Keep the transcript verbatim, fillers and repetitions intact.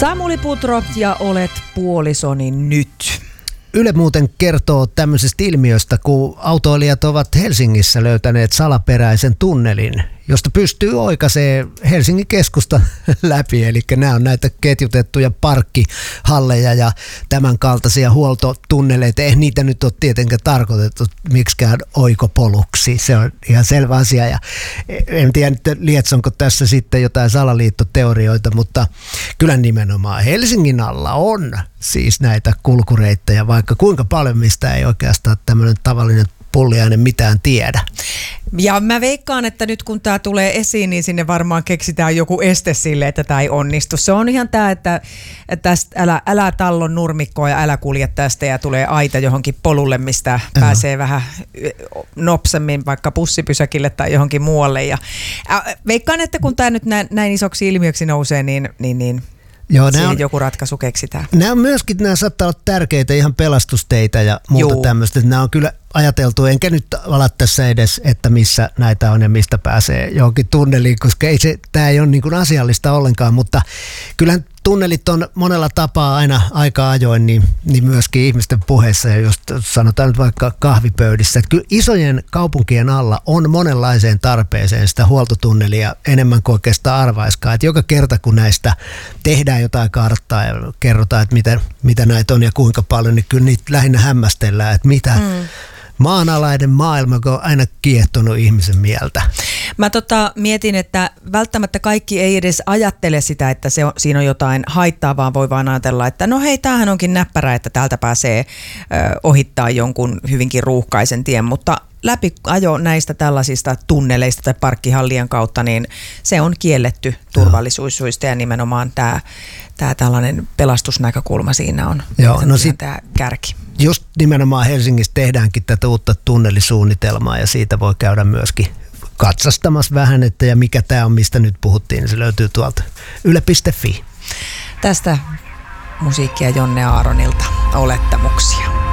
Samuli Putro ja olet puolisoni nyt. Yle muuten kertoo tämmöisestä ilmiöstä, kun autoilijat ovat Helsingissä löytäneet salaperäisen tunnelin, josta pystyy oikaisemaan Helsingin keskusta läpi. Eli nämä on näitä ketjutettuja parkkihalleja ja tämän kaltaisia huoltotunneleita. Ei niitä nyt ole tietenkään tarkoitettu miksikään oikopoluksi. Se on ihan selvä asia. Ja en tiedä, lietsonko tässä sitten jotain salaliittoteorioita, mutta kyllä nimenomaan Helsingin alla on siis näitä kulkureittejä, vaikka kuinka paljon, mistä ei oikeastaan tämmöinen tavallinen pulliainen mitään tiedä. Ja mä veikkaan, että nyt kun tämä tulee esiin, niin sinne varmaan keksitään joku este sille, että tämä ei onnistu. Se on ihan tämä, että tästä älä, älä tallon nurmikkoa ja älä kulje tästä ja tulee aita johonkin polulle, mistä Aha. pääsee vähän nopsemmin vaikka bussipysäkille tai johonkin muualle. Ja veikkaan, että kun tämä nyt näin, näin isoksi ilmiöksi nousee, niin, niin, niin Joo, siihen on, joku ratkaisu keksitään. Nämä on myöskin, nämä saattaa olla tärkeitä ihan pelastusteitä ja muuta tämmöistä. Nämä on kyllä ajateltu, enkä nyt ala tässä edes, että missä näitä on ja mistä pääsee johonkin tunneliin, koska ei se, tämä ei ole niin kuin asiallista ollenkaan, mutta kyllähän tunnelit on monella tapaa aina aika ajoin, niin, niin myöskin ihmisten puheissa ja just sanotaan nyt vaikka kahvipöydissä, että kyllä isojen kaupunkien alla on monenlaiseen tarpeeseen sitä huoltotunnelia enemmän kuin oikeastaan arvaiskaan. Että joka kerta kun näistä tehdään jotain karttaa ja kerrotaan, että mitä, mitä näitä on ja kuinka paljon, niin kyllä niitä lähinnä hämmästellään, että mitä mm. maanalainen maailma on aina kiehtonut ihmisen mieltä. Mä tota mietin, että välttämättä kaikki ei edes ajattele sitä, että se on, siinä on jotain haittaa, vaan voi vaan ajatella, että no hei, tämähän onkin näppärä, että täältä pääsee ö, ohittaa jonkun hyvinkin ruuhkaisen tien, mutta läpi ajo näistä tällaisista tunneleista tai parkkihallien kautta, niin se on kielletty turvallisuussyistä ja nimenomaan tämä, tämä tällainen pelastusnäkökulma siinä on. Joo, no sit, tämä kärki. Just nimenomaan Helsingissä tehdäänkin tätä uutta tunnelisuunnitelmaa ja siitä voi käydä myöskin katsastamassa vähän, että ja mikä tämä on, mistä nyt puhuttiin, niin se löytyy tuolta yle piste fi. Tästä musiikkia Jonne Aaronilta, Olettamuksia.